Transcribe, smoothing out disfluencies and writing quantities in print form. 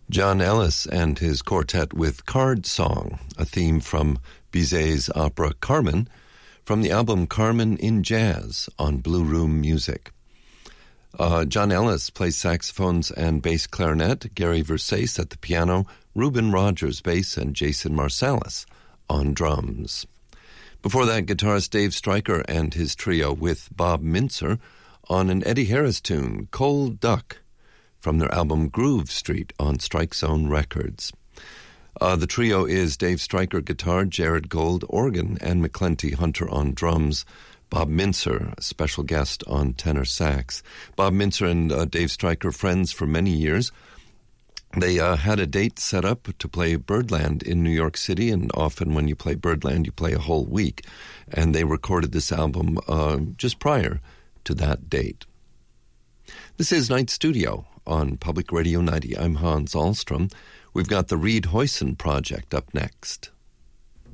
John Ellis and his quartet with Card Song, a theme from Bizet's opera Carmen, from the album Carmen in Jazz on Blue Room Music. John Ellis plays saxophones and bass clarinet, Gary Versace at the piano, Reuben Rogers bass, and Jason Marsalis on drums. Before that, guitarist Dave Stryker and his trio with Bob Mintzer on an Eddie Harris tune, Cold Duck, from their album Groove Street on Strike Zone Records. The trio is Dave Stryker guitar, Jared Gold organ, and McClenty Hunter on drums, Bob Mintzer, a special guest on tenor sax. Bob Mintzer and Dave Stryker, friends for many years. They had a date set up to play Birdland in New York City, and often when you play Birdland, you play a whole week. And they recorded this album just prior to that date. This is Night Studio on Public Radio 90. I'm Hans Ahlstrom. We've got the Reed Hoyson Project up next.